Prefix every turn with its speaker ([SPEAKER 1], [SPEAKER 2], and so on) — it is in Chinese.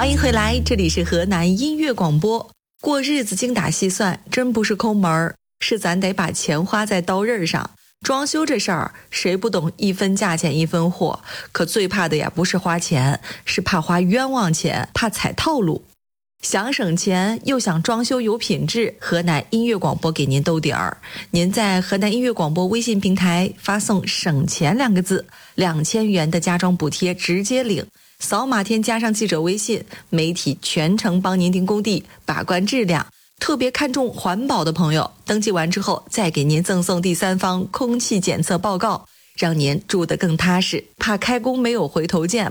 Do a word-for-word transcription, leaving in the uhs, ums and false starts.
[SPEAKER 1] 欢迎回来，这里是河南音乐广播。过日子精打细算，真不是抠门儿，是咱得把钱花在刀刃上。装修这事儿，谁不懂一分价钱一分货？可最怕的呀，不是花钱，是怕花冤枉钱，怕踩套路。想省钱又想装修有品质，河南音乐广播给您兜底儿。您在河南音乐广播微信平台发送省钱两个字，两千元的家装补贴直接领。扫码添加上记者微信，媒体全程帮您盯工地，把关质量。特别看重环保的朋友，登记完之后再给您赠送第三方空气检测报告，让您住得更踏实。怕开工没有回头箭，